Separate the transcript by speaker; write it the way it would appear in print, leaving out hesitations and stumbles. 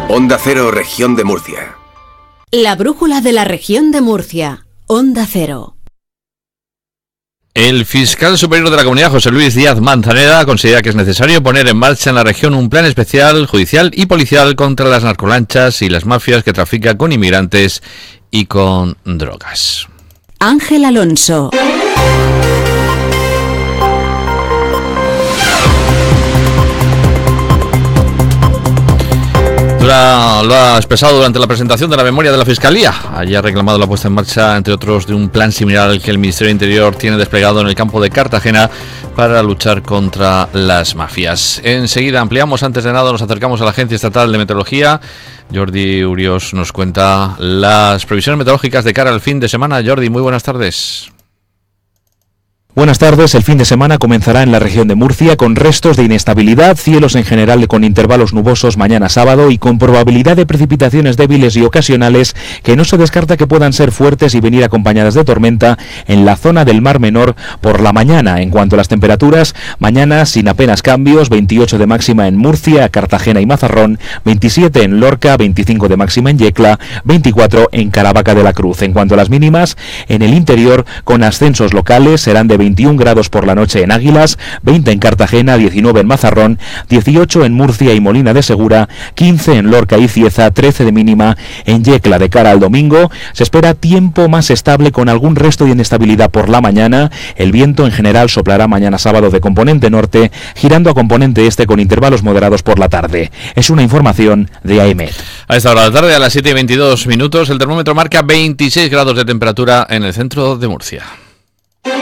Speaker 1: Onda Cero, Región de Murcia.
Speaker 2: La brújula de la Región de Murcia. Onda Cero.
Speaker 3: El fiscal superior de la Comunidad, José Luis Díaz Manzaneda, considera que es necesario poner en marcha en la región un plan especial, judicial y policial contra las narcolanchas y las mafias que trafican con inmigrantes y con drogas.
Speaker 2: Ángel Alonso.
Speaker 3: Lo ha expresado durante la presentación de la memoria de la Fiscalía. Allí ha reclamado la puesta en marcha, entre otros, de un plan similar al que el Ministerio de Interior tiene desplegado en el campo de Cartagena para luchar contra las mafias. Enseguida ampliamos. Antes de nada nos acercamos a la Agencia Estatal de Meteorología. Jordi Urios nos cuenta las previsiones meteorológicas de cara al fin de semana. Jordi, muy buenas tardes.
Speaker 4: Buenas tardes. El fin de semana comenzará en la región de Murcia con restos de inestabilidad, cielos en general con intervalos nubosos mañana sábado y con probabilidad de precipitaciones débiles y ocasionales que no se descarta que puedan ser fuertes y venir acompañadas de tormenta en la zona del Mar Menor por la mañana. En cuanto a las temperaturas, mañana sin apenas cambios, 28 de máxima en Murcia, Cartagena y Mazarrón, 27 en Lorca, 25 de máxima en Yecla, 24 en Caravaca de la Cruz. En cuanto a las mínimas, en el interior con ascensos locales serán de 21 grados por la noche en Águilas, 20 en Cartagena, 19 en Mazarrón, 18 en Murcia y Molina de Segura, 15 en Lorca y Cieza, 13 de mínima en Yecla. De cara al domingo se espera tiempo más estable con algún resto de inestabilidad por la mañana. El viento en general soplará mañana sábado de componente norte, girando a componente este con intervalos moderados por la tarde. Es una información de AEMET.
Speaker 3: A esta hora de la tarde, a las 7:22 minutos, el termómetro marca 26 grados de temperatura en el centro de Murcia.